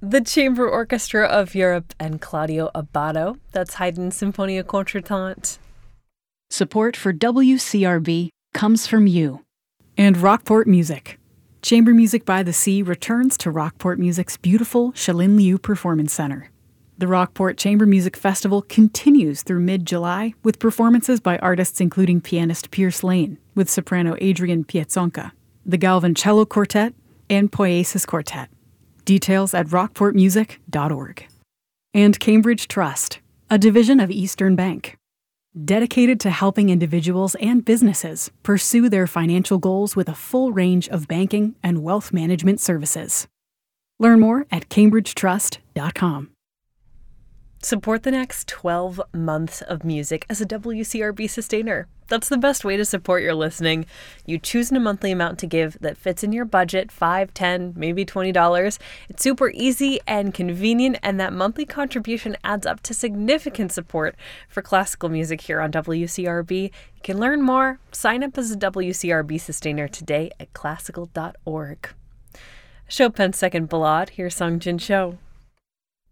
The Chamber Orchestra of Europe and Claudio Abbado. That's Haydn Symphonia Contretemps. Support for WCRB comes from you. And Rockport Music. Chamber Music by the Sea returns to Rockport Music's beautiful Chalin Liu Performance Center. The Rockport Chamber Music Festival continues through mid-July with performances by artists including pianist Pierce Lane with soprano Adrian Piazzonka, the Galvin Cello Quartet, and Poiesis Quartet. Details at rockportmusic.org. And Cambridge Trust, a division of Eastern Bank, dedicated to helping individuals and businesses pursue their financial goals with a full range of banking and wealth management services. Learn more at cambridgetrust.com. Support the next 12 months of music as a WCRB sustainer. That's the best way to support your listening. You choose a monthly amount to give that fits in your budget, $5, $10, maybe $20. It's super easy and convenient, and that monthly contribution adds up to significant support for classical music here on WCRB. You can learn more. Sign up as a WCRB sustainer today at classical.org. Chopin's Second Ballade, here's Sung Jin Cho.